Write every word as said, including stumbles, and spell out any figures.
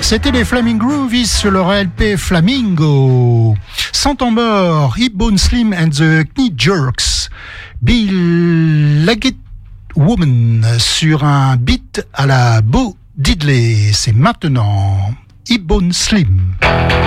C'était les Flaming Groovies sur leur L P Flamingo. Sans temps mort, Hip-Bone Slim and the Knee Jerks. Bill Leggett Woman sur un beat à la Bo Diddley. C'est maintenant Hip-Bone Slim.